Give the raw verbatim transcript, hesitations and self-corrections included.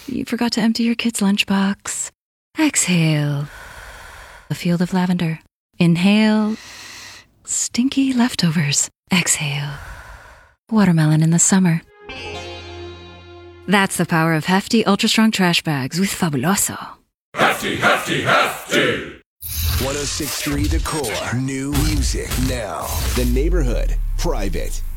You forgot to empty your kid's lunchbox. Exhale. A field of lavender. Inhale. Stinky leftovers. Exhale. Watermelon in the summer. That's the power of hefty, ultra-strong trash bags with Fabuloso. Hefty, hefty, hefty! one oh six point three The Core. New music now. The Neighborhood. Private.